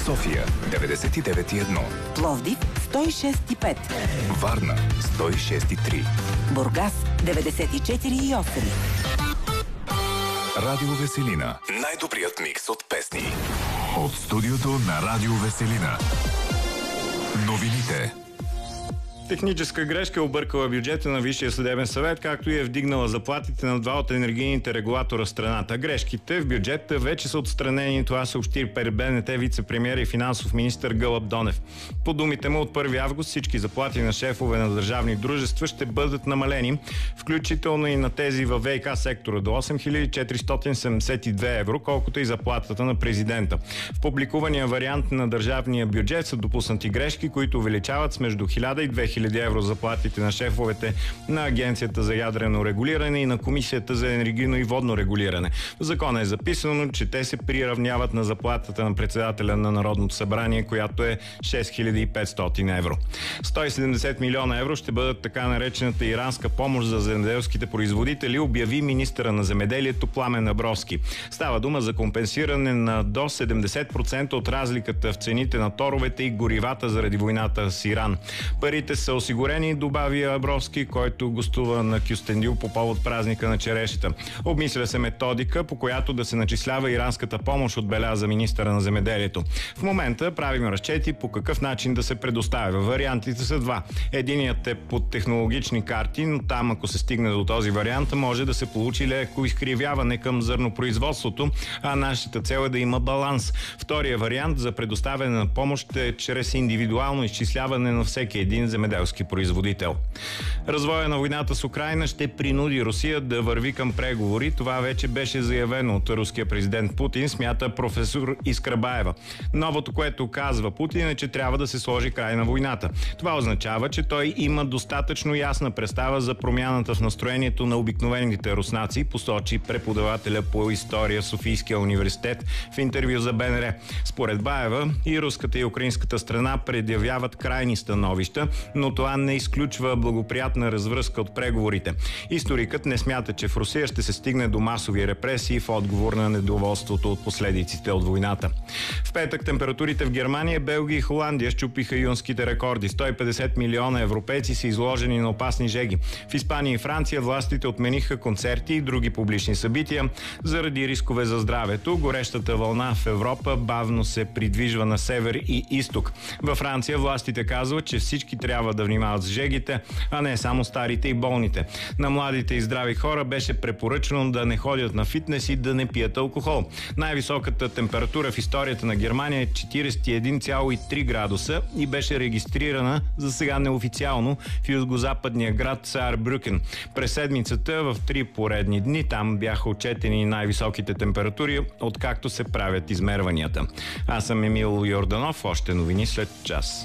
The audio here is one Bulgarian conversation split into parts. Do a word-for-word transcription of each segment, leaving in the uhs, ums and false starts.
София деветдесет и девет и едно, Пловдив сто и шест и пет, Варна сто и шест и три, Бургас деветдесет и четири и осем. Радио Веселина. Най-добрият микс от песни. От студиото на Радио Веселина. Новините. Техническа грешка е объркала бюджета на Висшия съдебен съвет, както и е вдигнала заплатите на два от енергийните регулатора в страната. Грешките в бюджета вече са отстранени, това съобщи пред БНТ вице-премиер и финансов министър Гълъб Донев. По думите му, от първи август всички заплати на шефове на държавни дружества ще бъдат намалени, включително и на тези във ВиК сектора до осем хиляди четиристотин седемдесет и две евро, колкото и заплатата на президента. В публикувания вариант на държавния бюджет са допуснати грешки, които увеличават с между хиляда и две хиляди евро заплатите на шефовете на Агенцията за ядрено регулиране и на Комисията за енергийно и водно регулиране. В закона е записано, че те се приравняват на заплатата на председателя на Народното събрание, която е шест хиляди и петстотин евро. сто и седемдесет милиона евро ще бъдат така наречената иранска помощ за земеделските производители, обяви министъра на земеделието Пламен Абровски. Става дума за компенсиране на до седемдесет процента от разликата в цените на торовете и горивата заради войната с Иран. Парите са осигурени, добави Абровски, който гостува на Кюстендил по повод празника на черешата. Обмисля се методика, по която да се начислява иранската помощ, отбеляза министъра на земеделието. В момента правим разчети по какъв начин да се предоставя. Вариантите са два. Единият е под технологични карти, но там, ако се стигне до този вариант, може да се получи леко изкривяване към зърнопроизводството, а нашата цел е да има баланс. Втория вариант за предоставяне на помощ е чрез индивидуално изчисляване на всеки един земеделски производител. Развоя на войната с Украйна ще принуди Русия да върви към преговори. Това вече беше заявено от руския президент Путин, смята професор Искрабаева. Новото, което казва Путин, е, че трябва да се сложи край на войната. Това означава, че той има достатъчно ясна представа за промяната в настроението на обикновените руснаци, посочи преподавателя по история в Софийския университет в интервю за БНР. Според Баева и руската и украинската страна предявяват крайни становища, но това не изключва благоприятна развръзка от преговорите. Историкът не смята, че в Русия ще се стигне до масови репресии в отговор на недоволството от последиците от войната. В петък температурите в Германия, Белгия и Холандия счупиха юнските рекорди. сто и петдесет милиона европейци са изложени на опасни жеги. В Испания и Франция властите отмениха концерти и други публични събития заради рискове за здравето. Горещата вълна в Европа бавно се придвижва на север и изток. Във Франция властите казват, че всички трябва да внимават с жегите, а не само старите и болните. На младите и здрави хора беше препоръчано да не ходят на фитнес и да не пият алкохол. Най-високата температура в историята на Германия е четиридесет и един цяло и три градуса и беше регистрирана за сега неофициално в югозападния град Саарбрюкен. През седмицата в три поредни дни там бяха отчетени най-високите температури, откакто се правят измерванията. Аз съм Емил Йорданов, още новини след час.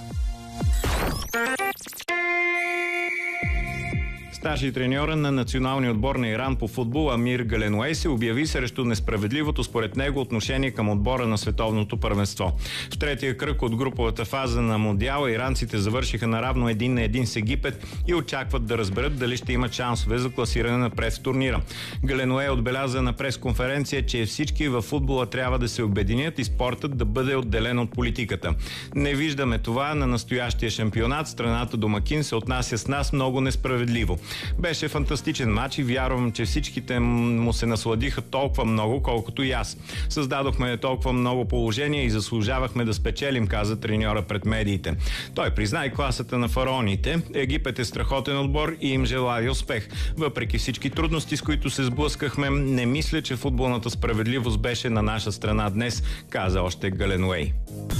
Старши треньора на националния отбор на Иран по футбол Амир Галенуей се обяви срещу несправедливото според него отношение към отбора на световното първенство. В третия кръг от груповата фаза на Мондиала иранците завършиха наравно един на един с Египет и очакват да разберат дали ще имат шансове за класиране напред в турнира. Галенуей отбеляза на пресконференция, че всички във футбола трябва да се обединят и спортът да бъде отделен от политиката. Не виждаме това на настоящия шампионат. Страната домакин се отнася с нас много несправедливо. Беше фантастичен матч и вярвам, че всичките му се насладиха толкова много, колкото и аз. Създадохме толкова много положения и заслужавахме да спечелим, каза треньора пред медиите. Той призна и класата на фараоните. Египет е страхотен отбор и им желая успех. Въпреки всички трудности, с които се сблъскахме, не мисля, че футболната справедливост беше на наша страна днес, каза още Галенуей.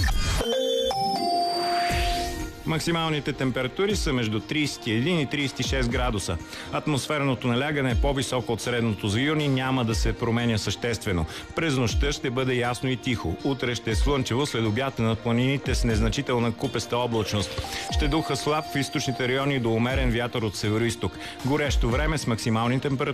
Максималните температури са между тридесет и един и тридесет и шест градуса. Атмосферното налягане е по-високо от средното за юни, няма да се променя съществено. През нощта ще бъде ясно и тихо. Утре ще е слънчево, след обяд над планините с незначителна купеста облачност. Ще духа слаб в източните райони до умерен вятър от североизток. Горещо време с максимални температури